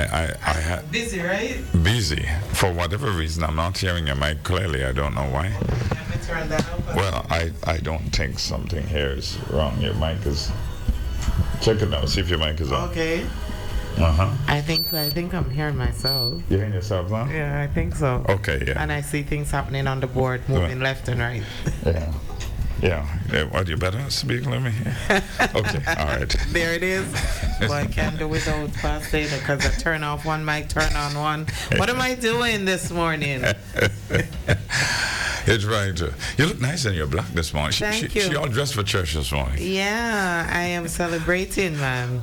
I had busy, right? busy for whatever reason. I'm not hearing your mic clearly. I don't know why. Let me turn that up. Well, I don't think something here is wrong. Your mic is. Check it out. See if your mic is on. Okay. I think I'm hearing myself. You hearing yourself now? Yeah, I think so. Okay, yeah. And I see things happening on the board, moving left and right. Yeah. Yeah. What, you better speak, let me hear. Okay, all right. There it is. Well, I can't do without fast data because I turn off one mic, turn on one. What am I doing this morning? It's right. You look nice in your black this morning. Thank you. She all dressed for church this morning. Yeah, I am celebrating, man.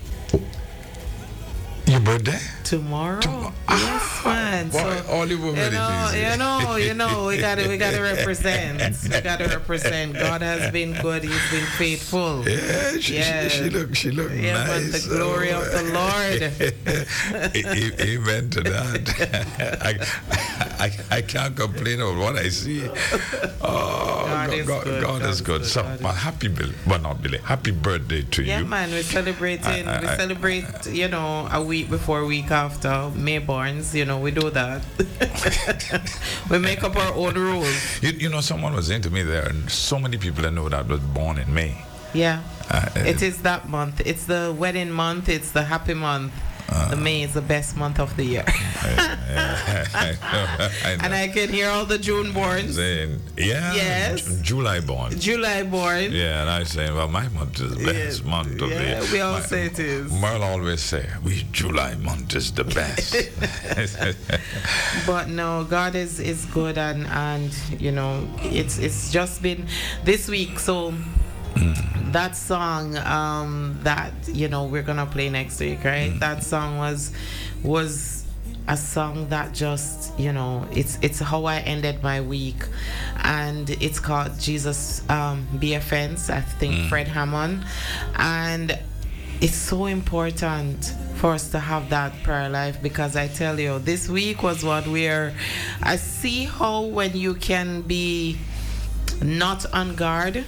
Your birthday? Tomorrow? Yes, man. Boy, So, all the women you know, we gotta represent. We gotta represent. God has been good. He's been faithful. Yeah, she looked yeah, nice. But the glory of the Lord. Amen to that. I can't complain of what I see. Oh, God is good. So, well, happy birthday to you. Yeah, man. We're celebrating. We celebrate, a week before, week after Mayborns. We do that. We make up our own rules. Someone was saying to me, there are so many people that know that was born in May. Yeah. It is that month. It's the wedding month. It's the happy month. The May is the best month of the year. I know. And I can hear all the June borns saying, yes, July born. Yeah, and I say, well, my month is the best month of the year. We all say it is. Merle always say, July month is the best. But no, God is good, and it's just been this week. So that song that we're gonna play next week, right? That song was a song that just it's how I ended my week, and it's called Jesus Be Offense. I think Fred Hammond, and it's so important for us to have that prayer life, because I tell you, this week was what I see how when you can be not on guard,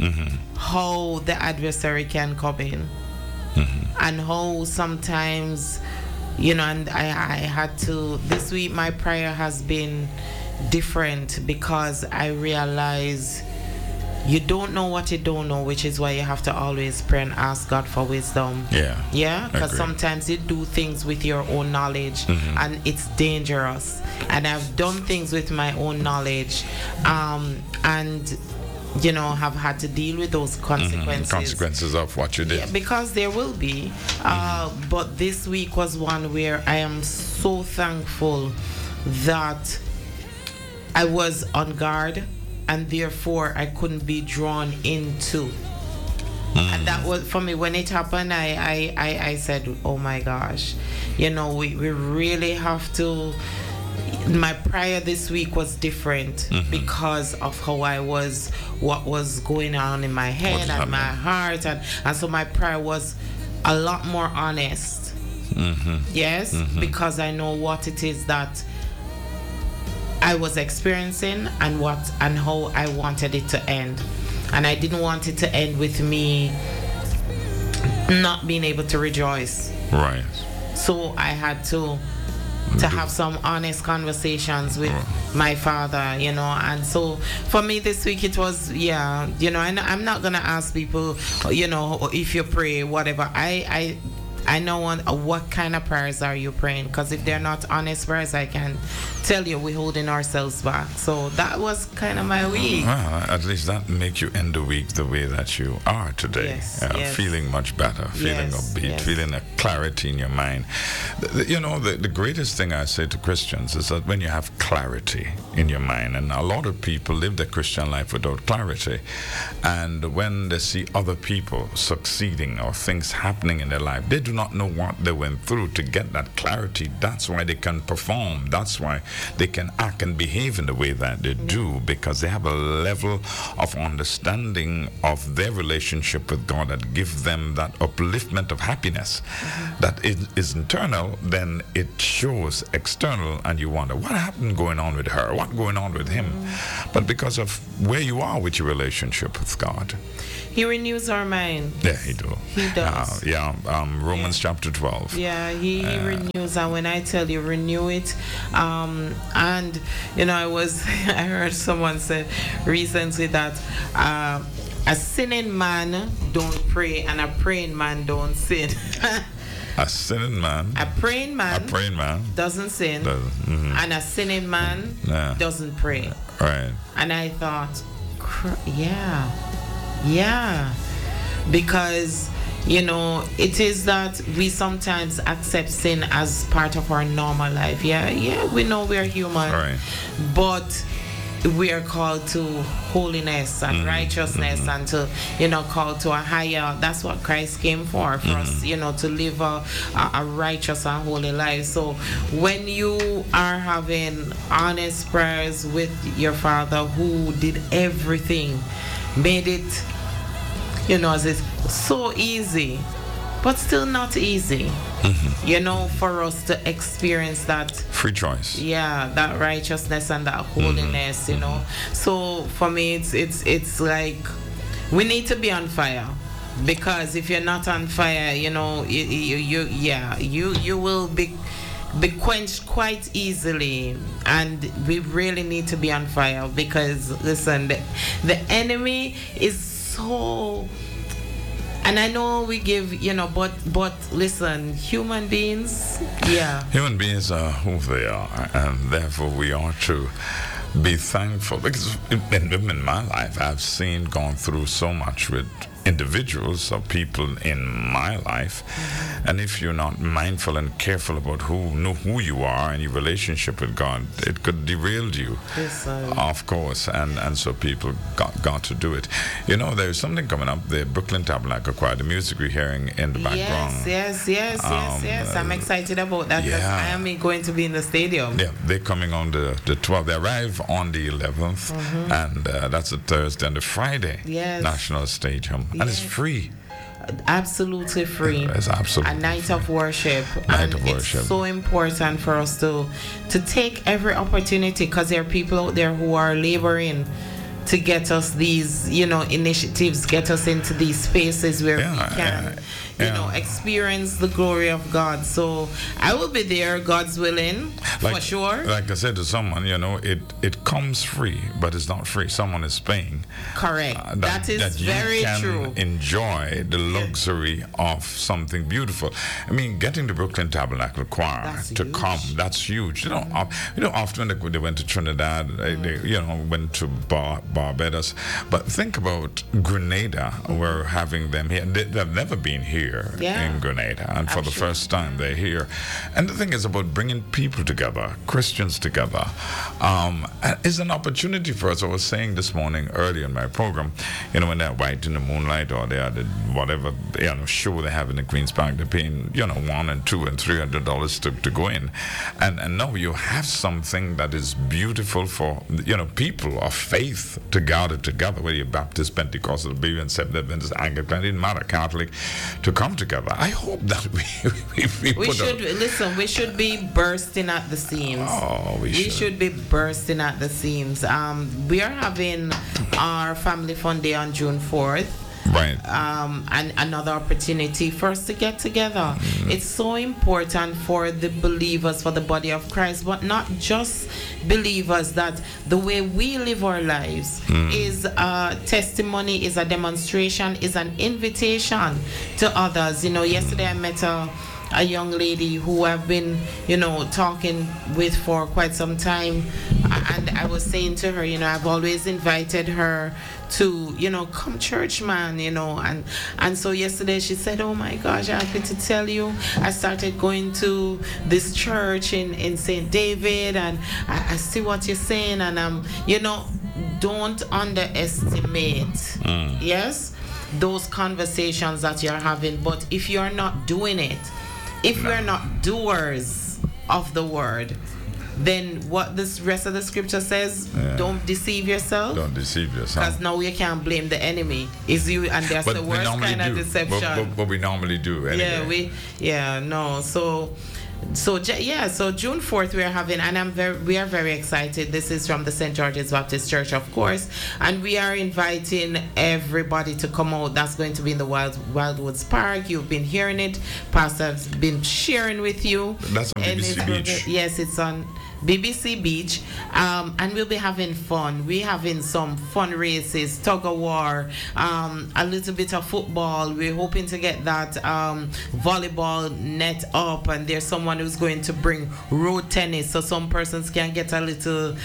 how the adversary can come in, and how sometimes, and I had to, this week my prayer has been different, because I realize you don't know what you don't know, which is why you have to always pray and ask God for wisdom. Yeah, because sometimes you do things with your own knowledge, and it's dangerous. And I've done things with my own knowledge, and have had to deal with those consequences. Consequences of what you did. Yeah, because there will be. But this week was one where I am so thankful that I was on guard, and therefore I couldn't be drawn into. And that was, for me, when it happened, I said, oh my gosh, we really have to. My prayer this week was different because of how I was, what was going on in my head and my heart, and so my prayer was a lot more honest. Yes, because I know what it is that I was experiencing and how I wanted it to end, and I didn't want it to end with me not being able to rejoice. Right. So I had to have some honest conversations with my father, and so for me this week it was, I'm not gonna ask people, if you pray, whatever. I know what kind of prayers are you praying, because if they're not honest prayers, I can tell you we're holding ourselves back. So that was kind of my week. Well, at least that makes you end the week the way that you are today. Yes. Feeling much better, feeling upbeat, feeling a clarity in your mind. The greatest thing I say to Christians is that when you have clarity in your mind, and a lot of people live their Christian life without clarity, and when they see other people succeeding or things happening in their life, they do not know what they went through to get that clarity. That's why they can perform. That's why they can act and behave in the way that they do, because they have a level of understanding of their relationship with God that gives them that upliftment of happiness that is internal. Then it shows external, and you wonder what happened going on with her, what going on with him. But because of where you are with your relationship with God, He renews our mind. Yeah, he do. He does. Romans Romans chapter 12. Yeah, he renews, and when I tell you renew it, and you know, I heard someone say recently that a sinning man don't pray and a praying man don't sin. A sinning man. A praying man doesn't sin. And a sinning man doesn't pray. Right. And I thought, yeah. Because, you know, it is that we sometimes accept sin as part of our normal life. Yeah, we know we're human. Right. But we are called to holiness and righteousness and to, you know, called to a higher. That's what Christ came for us, you know, to live a righteous and holy life. So when you are having honest prayers with your Father who did everything, made it, you know, as it's so easy, but still not easy, you know, for us to experience that free choice. Yeah, that righteousness and that holiness, you know. So for me, it's like we need to be on fire, because if you're not on fire, you know, you will be quenched quite easily, and we really need to be on fire, because listen, the enemy is so. And I know we give, you know, but listen, human beings, Human beings are who they are, and therefore we ought to be thankful. Because in my life, I've gone through so much with individuals or people in my life, and if you're not mindful and careful about who you are and your relationship with God, it could derail you. Yes, of course, and so people got to do it. You know, there's something coming up, the Brooklyn Tabernacle Choir, the music we're hearing in the background. Yes. I'm excited about that, because I am going to be in the stadium. Yeah, they're coming on the 12th. They arrive on the 11th, and that's a Thursday, and the Friday, National Stadium. And it's free. Absolutely free. It's absolutely a night of worship. It's so important for us to take every opportunity, because there are people out there who are laboring to get us these, you know, initiatives, get us into these spaces where we can, you know, experience the glory of God. So I will be there, God's willing, for sure. Like I said to someone, you know, it comes free, but it's not free. Someone is paying. Correct. That is very true. You can enjoy the luxury of something beautiful. I mean, getting the Brooklyn Tabernacle Choir to come, that's huge. You know, often they went to Trinidad, they, you know, went to Barbados. But think about Grenada. We're having them here. They've never been here in Grenada, and for the first time they're here. And the thing is about bringing people together, Christians together, is an opportunity for us. I was saying this morning earlier in my program, you know, when they're White in the Moonlight, or they are the whatever, you know, show they have in the Queen's Park, they're paying, you know, $100 and $200 and $300 to go in, and now you have something that is beautiful for, you know, people of faith to gather together, whether you're Baptist, Pentecostal, Berean, Seventh Adventist, Anglican, it didn't matter, Catholic, to come together. I hope that we should be bursting at the seams. Oh, we should be bursting at the seams. We are having our Family Fun Day on June 4th. Right. And another opportunity for us to get together. It's so important for the believers, for the body of Christ, but not just believers, that the way we live our lives is a testimony, is a demonstration, is an invitation to others. You know, yesterday I met a young lady who I've been, you know, talking with for quite some time, and I was saying to her, you know, I've always invited her to, you know, come church, man, you know, and so yesterday she said, oh my gosh, I'm happy to tell you, I started going to this church in St. David, and I see what you're saying, and you know, don't underestimate, yes, those conversations that you're having. But if you're not doing it, if you're not doers of the word, then what this rest of the scripture says, don't deceive yourself. Don't deceive yourself. Because now you can't blame the enemy. It's you, and that's the worst kind of deception. But we normally do anyway. So So June 4th we are having, and we are very excited. This is from the St. George's Baptist Church, of course, and we are inviting everybody to come out. That's going to be in the Wildwoods Park. You've been hearing it. Pastor's been sharing with you. That's on BBC Beach. Yes, it's on BBC Beach, and we'll be having fun. We're having some fun races, tug of war, a little bit of football. We're hoping to get that volleyball net up, and there's someone who's going to bring road tennis, so some persons can get a little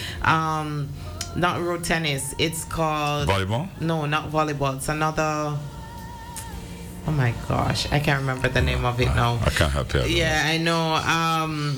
not road tennis, it's called volleyball. No, not volleyball, it's another. Oh my gosh, I can't remember the name of it now. I can't help you. Yeah, I know.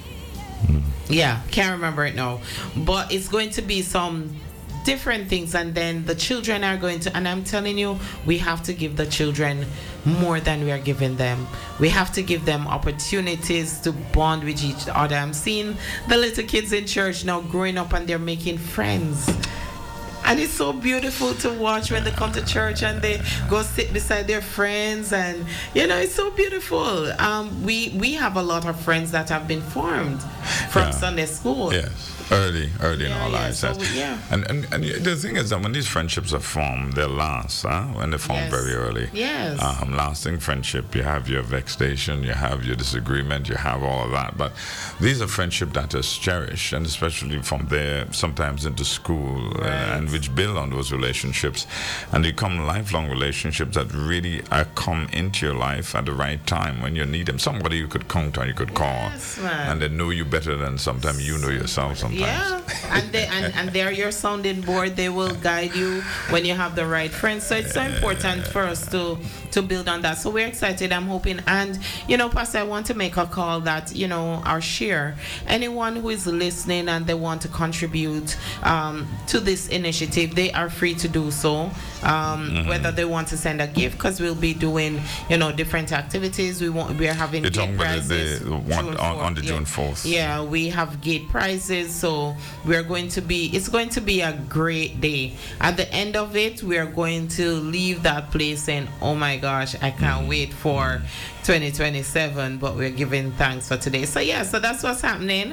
Yeah, can't remember it now. But it's going to be some different things, and then the children are going to, and I'm telling you, we have to give the children more than we are giving them. We have to give them opportunities to bond with each other. I'm seeing the little kids in church now growing up, and they're making friends. And it's so beautiful to watch when they come to church and they go sit beside their friends, and it's so beautiful. We have a lot of friends that have been formed from Sunday school. Yes. Early in our lives. So and the thing is that when these friendships are formed, they last, when they form very early. Yes. Lasting friendship, you have your vexation, you have your disagreement, you have all of that. But these are friendships that is cherished, and especially from there, sometimes into school, and which build on those relationships, and become lifelong relationships that really come into your life at the right time when you need them. Somebody you could count on, you could call, and they know you better than sometimes you know yourself sometimes. Yeah, and they're your sounding board. They will guide you when you have the right friends. So it's so important for us to build on that. So we're excited. I'm hoping, and Pastor, I want to make a call that our share. Anyone who is listening and they want to contribute to this initiative, they are free to do so. Whether they want to send a gift, because we'll be doing different activities. We are having gate prizes on the June 4th. Yeah, we have gate prizes. So it's going to be a great day. At the end of it, we are going to leave that place saying, oh my gosh, I can't wait for 2027, but we're giving thanks for today. So so that's what's happening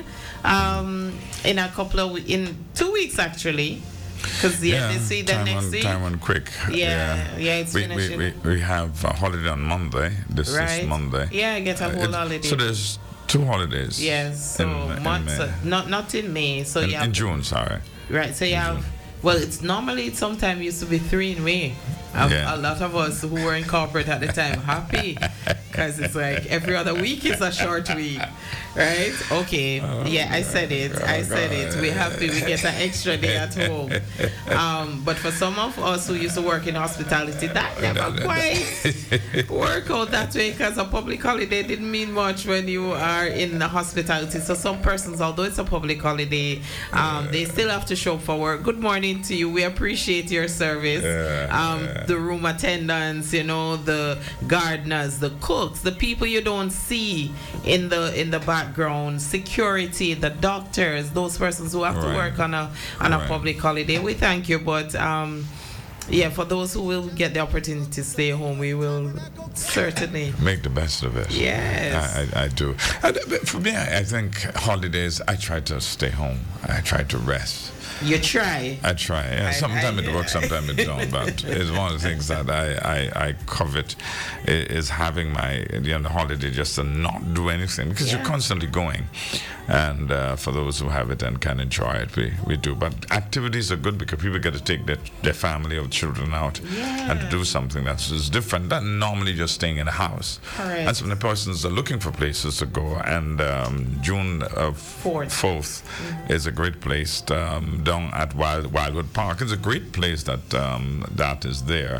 in 2 weeks actually. Because this week, then next week. Time went quick. It's finishing. We have a holiday on Monday. This is Monday. Yeah, I get a whole holiday. So there's 2 holidays. Yes. So months, not in May. So in June, sorry. Right. So you have. Well, sometimes used to be 3 in May. A lot of us who were in corporate at the time happy, because it's like every other week is a short week, right? Okay, I said it. We're happy we get an extra day at home. But for some of us who used to work in hospitality, that never quite work out that way, because a public holiday didn't mean much when you are in the hospitality. So some persons, although it's a public holiday, they still have to show up for work. Good morning to you. We appreciate your service. The room attendants, the gardeners, the cooks, the people you don't see in the background, security, the doctors, those persons who have to work on a public holiday. We thank you, but for those who will get the opportunity to stay home, we will certainly make the best of it. Yes, I do. For me, I think holidays, I try to stay home. I try to rest. You try. I try. Yeah. Sometimes it works, sometimes it don't. But it's one of the things that I covet is having my holiday just to not do anything, because you're constantly going. And for those who have it and can enjoy it, we do. But activities are good because people get to take their family or children out and to do something that's different than normally just staying in the house. Correct. And some of the persons are looking for places to go. And June 4th is a great place. Down at Wildwood Park. It's a great place that is there.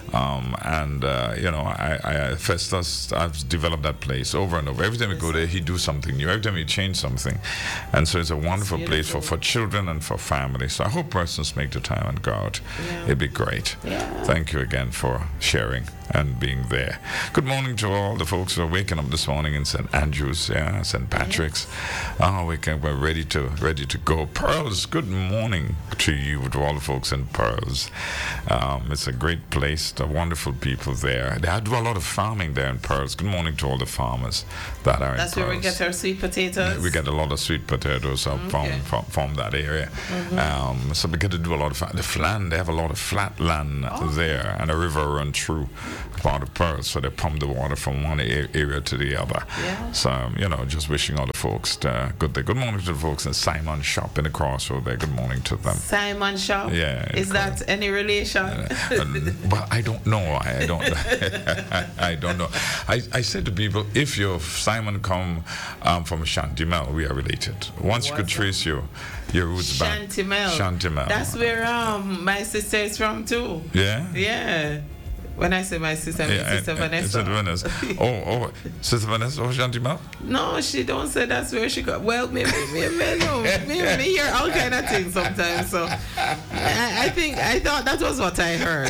Festus, I've developed that place over and over. Every time we go there, he do something new. Every time he change something. And so it's a wonderful place for children and for families. So I hope persons make the time and go out. It'd be great. Thank you again for sharing and being there. Good morning to all the folks who are waking up this morning in St. Andrews, St. Patrick's. We're ready to go. Pearls, good morning. morning to you, to all the folks in Pearls. It's a great place, the wonderful people there. They do a lot of farming there in Pearls. Good morning to all the farmers that are in Pearls. That's where we get our sweet potatoes? We get a lot of sweet potatoes from that area. So we get to do a lot of the land. They have a lot of flat land there, and a river runs through part of Pearls, so they pump the water from one area to the other. Yeah. So, just wishing all the folks good day. Good morning to the folks in Simon Shop in the Crossroad there. Good morning to them. Simon Shop? Yeah. Is that any relation? Well, I don't know. I don't I don't know. I said to people, if you're Simon come from Shantimel, we are related. Once you could trace your roots back. Shantimel. That's where my sister is from too. Yeah? Yeah. When I say my sister, my sister Vanessa. Sister Vanessa or Shantimel? No, she don't say that's where she got. Well, maybe no. Me hear all kind of things sometimes. So I thought that was what I heard.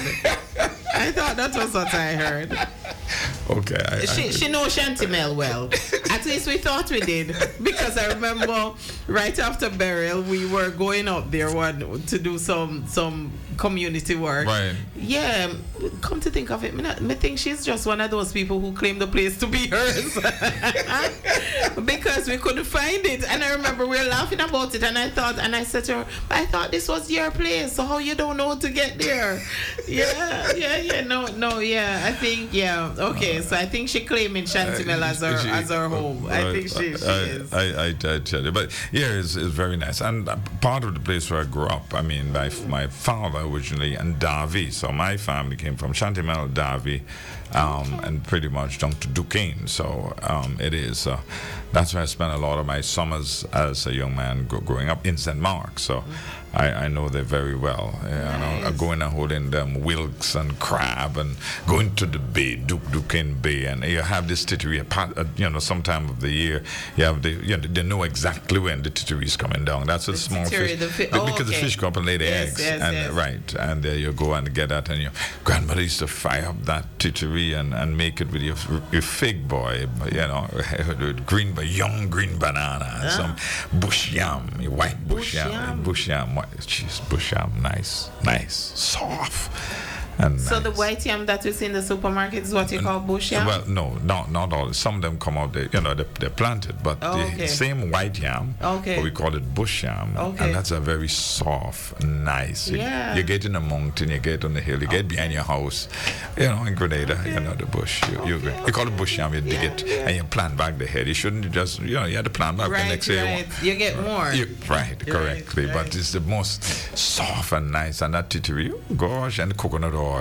Okay. She knows Shantimel well. At least we thought we did, because I remember right after burial we were going up there to do some community work. Right. Yeah. Come to think of it, I think she's just one of those people who claim the place to be hers because we couldn't find it. And I remember we were laughing about it, and I said to her, I thought this was your place, so how you don't know to get there? I think okay, so I think she claiming Shantimel as her home. I think she is. I tell you, but it's very nice, and part of the place where I grew up. I mean, my father originally and Davie, so my family came from Shantimel, Davie, and pretty much down to Duquesne. So it is. That's where I spent a lot of my summers as a young man growing up in St. Mark. So I know them very well. Nice. Going and holding them Wilkes and Crab and going to the bay, Duquesne Bay, and you have this tittery. Sometime of the year you have they know exactly when the tittery is coming down. That's a small fish because the fish come up and lay the eggs. Right, and there you go and get that. And your grandmother used to fry up that tittery and make it with your fig boy, young green banana, some bush yam, white bush yam. Bush yam, nice, soft. And so nice. The white yam that you see in the supermarket is what you call bush yam? Well, no, not all. Some of them come out, they're planted, but the same white yam, we call it bush yam, and that's a very soft, nice. You get in the mountain, you get on the hill, you get behind your house, in Grenada, the bush. You call it bush yam, you dig it, and you plant back the head. You shouldn't just, you have to plant back the next day. You get more. Correctly, but it's the most soft and nice, and that tittery, gosh, and coconut oil.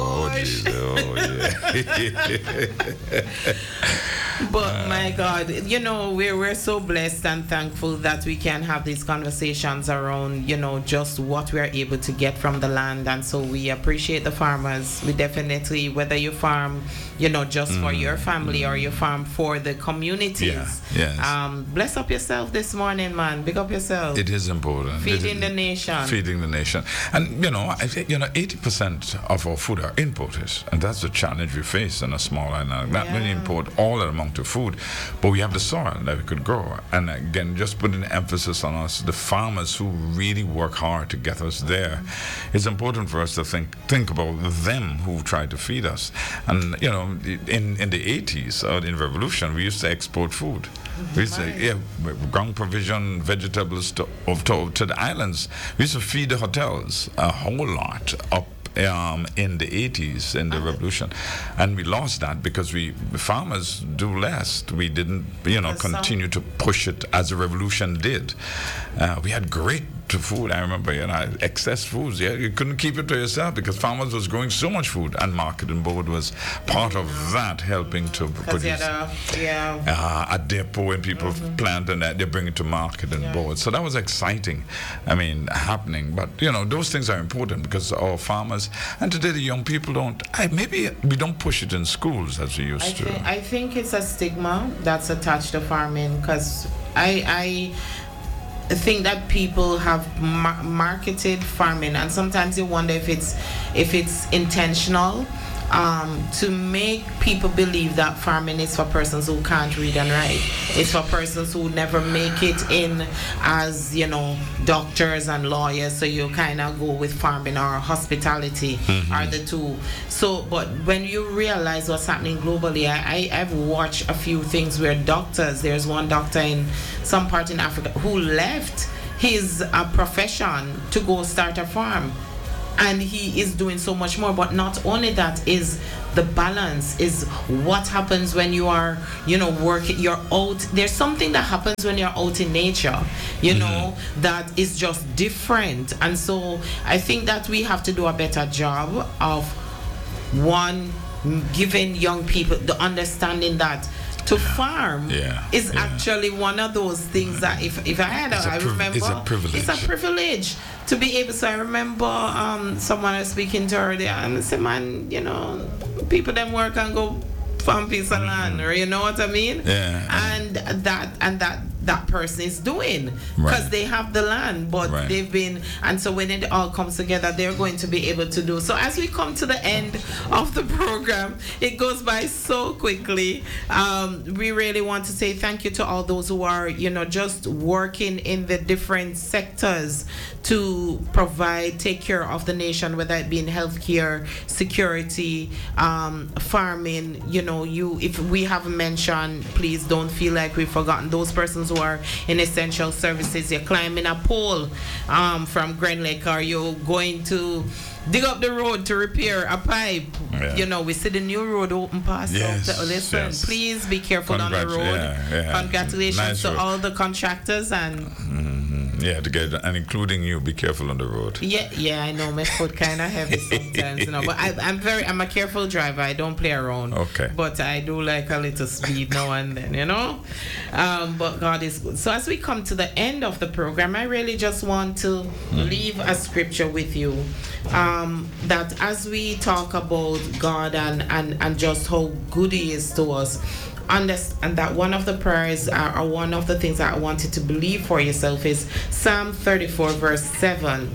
But my God, we're so blessed and thankful that we can have these conversations around, just what we're able to get from the land. And so we appreciate the farmers. We definitely, whether you farm, just for your family or you farm for the communities. Yes. Bless up yourself this morning, man. Big up yourself. It is important. Feeding the nation. And, I think, 80% of our food are imported. And that's the challenge we face in a small island. Not many import all that amount of food, but we have the soil that we could grow. And again, just putting emphasis on us, the farmers who really work hard to get us there. It's important for us to think about them who try to feed us. And, in the 80s, in Revolution, we used to export food. We used to, ground provision, vegetables to the islands. We used to feed the hotels a whole lot up in the 80s, in the Revolution. And we lost that because farmers do less. We didn't, continue to push it as the Revolution did. We had great food. I remember, excess foods. You couldn't keep it to yourself because farmers was growing so much food, and Marketing Board was part of that, helping to produce a depot when people plant and they bring it to Marketing Board. So that was exciting. Happening. But those things are important because our farmers and today the young people don't. Maybe we don't push it in schools as we used to. I think it's a stigma that's attached to farming because I think that people have marketed farming, and sometimes you wonder if it's intentional to make people believe that farming is for persons who can't read and write. It's for persons who never make it in as, doctors and lawyers. So you kind of go with farming or hospitality are the two. So, but when you realize what's happening globally, I've watched a few things where there's one doctor in some part in Africa who left his profession to go start a farm. And he is doing so much more. But not only that, is the balance, is what happens when you are, working, you're out. There's something that happens when you're out in nature, that is just different. And so I think that we have to do a better job of, one, giving young people the understanding that to farm is actually one of those things that if I had I remember it's a privilege. It's a privilege to be able. So I remember someone I was speaking to her there, and I said, man, people them work and go farm piece of land, or you know what I mean? And that person is doing, because they have the land, but they've been, and so when it all comes together, they're going to be able to do. So as we come to the end of the program, it goes by so quickly. We really want to say thank you to all those who are, just working in the different sectors to take care of the nation, whether it be in healthcare, security, farming. If we haven't mentioned, please don't feel like we've forgotten those persons who are in essential services. You're climbing a pole from Grand Lake, or you're going to dig up the road to repair a pipe. We see the new road open past us. Listen, please be careful on the road. Congratulations nice to all the contractors and and including you, be careful on the road. I know my foot kind of heavy sometimes, but I'm a careful driver. I don't play around. Okay. But I do like a little speed now and then, but God is good. So as we come to the end of the program, I really just want to leave a scripture with you, that as we talk about God and just how good He is to us, understand that one of the prayers or one of the things that I wanted to believe for yourself is Psalm 34 verse 7.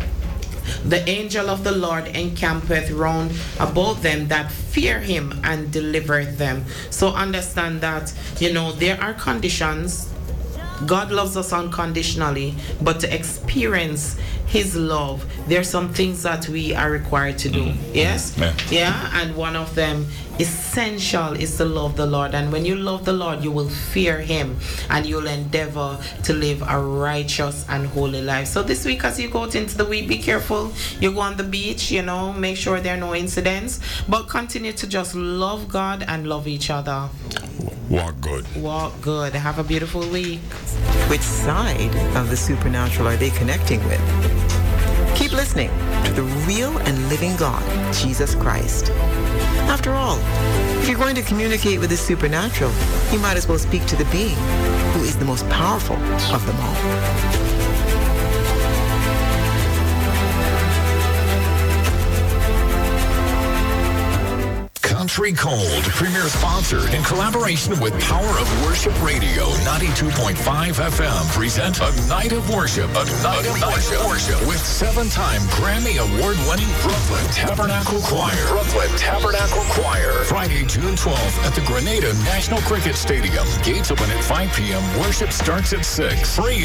The angel of the Lord encampeth round about them that fear Him and delivereth them. So understand that, there are conditions. God loves us unconditionally, but to experience His love, there are some things that we are required to do. Yes? And one of them, essential, is to love the Lord. And when you love the Lord, you will fear Him, and you'll endeavor to live a righteous and holy life. So this week, as you go out into the week, be careful. You go on the beach, make sure there are no incidents, but continue to just love God and love each other. Walk good. Walk good. Have a beautiful week. Which side of the supernatural are they connecting with? Keep listening to the real and living God, Jesus Christ. After all, if you're going to communicate with the supernatural, you might as well speak to the being who is the most powerful of them all. Country Cold, premier sponsor in collaboration with Power of Worship Radio 92.5 FM, present A Night of Worship. A Night of Worship with 7-time Grammy Award-winning Brooklyn Tabernacle Choir. Friday, June 12th at the Grenada National Cricket Stadium. Gates open at 5 p.m. Worship starts at 6. Free